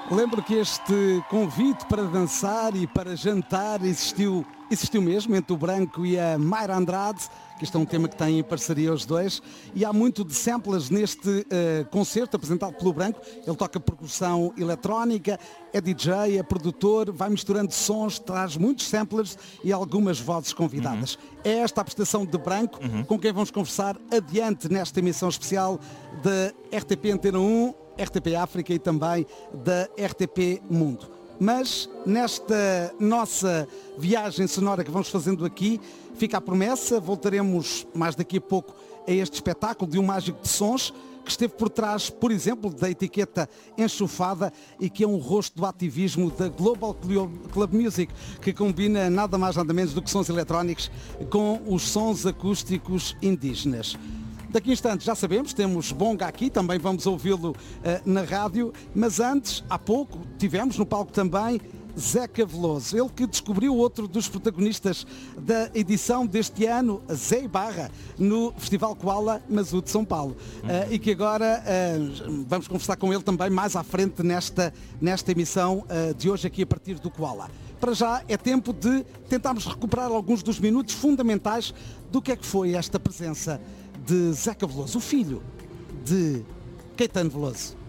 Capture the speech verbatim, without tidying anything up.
Lembro que este convite para dançar e para jantar existiu, existiu mesmo entre o Branco e a Mayra Andrade, que este é um tema que tem em parceria os dois, e há muito de samples neste uh, concerto apresentado pelo Branco. Ele toca percussão eletrónica, é D J, é produtor, vai misturando sons, traz muitos samplers e algumas vozes convidadas. Uhum. É esta a prestação de Branco, uhum. com quem vamos conversar adiante nesta emissão especial da R T P Antena um, R T P África e também da R T P Mundo. Mas nesta nossa viagem sonora que vamos fazendo aqui, fica a promessa, voltaremos mais daqui a pouco a este espetáculo de um mágico de sons que esteve por trás, por exemplo, da etiqueta Enxofada e que é um rosto do ativismo da Global Club Music, que combina nada mais nada menos do que sons eletrónicos com os sons acústicos indígenas. Daqui a instantes, já sabemos, temos Bonga aqui, também vamos ouvi-lo uh, na rádio, mas antes, há pouco, tivemos no palco também Zeca Veloso, ele que descobriu outro dos protagonistas da edição deste ano, Zé Ibarra, no Festival Koala Mazú de São Paulo. Uh, e que agora uh, vamos conversar com ele também mais à frente nesta, nesta emissão uh, de hoje aqui a partir do Koala. Para já é tempo de tentarmos recuperar alguns dos minutos fundamentais do que é que foi esta presença de Zeca Veloso, o filho de Caetano Veloso.